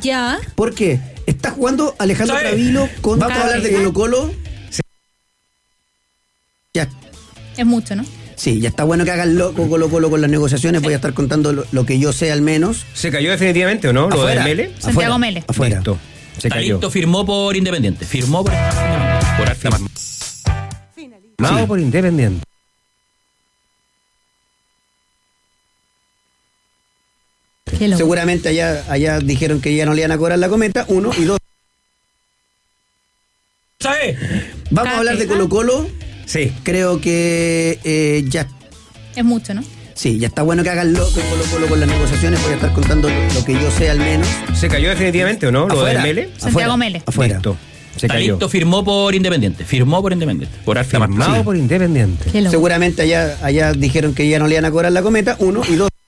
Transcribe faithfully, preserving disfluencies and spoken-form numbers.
Ya. ¿Por qué? Está jugando Alejandro ¿Sabe? Travilo con... Vamos a hablar de Colo Colo. Sí. Ya. Es mucho, ¿no? Sí, ya está bueno que hagan loco Colo Colo con las negociaciones. Voy a estar contando lo, lo que yo sé al menos. ¿Se cayó definitivamente o no? ¿Lo Afuera. de Mele? Santiago Afuera. Mele. Afuera. Listo. Se Está cayó. listo, firmó por Independiente. Firmó por, por harta más. Firmado Sí. por Independiente. Qué loco. Seguramente allá, allá dijeron que ya no le iban a cobrar la cometa. Uno y dos. ¿Sabes? Vamos Cate. a hablar de Colo Colo. Sí. Creo que eh, ya... Es mucho, ¿no? Sí, ya está bueno que hagan loco Colo Colo con las negociaciones. Voy a estar contando lo, lo que yo sé al menos. ¿Se cayó definitivamente o no? ¿Lo Afuera. de Mele? Santiago Afuera. Mele. Afuera. Listo. Se Está cayó. listo, firmó por Independiente. Firmó por Independiente. Por harta más. Firmado por Independiente. Qué loco. Seguramente allá, allá dijeron que ya no le iban a cobrar la cometa. Uno y dos.